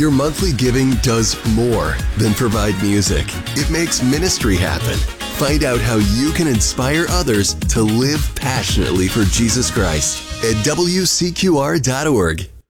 Your monthly giving does more than provide music. It makes ministry happen. Find out how you can inspire others to live passionately for Jesus Christ at WCQR.org.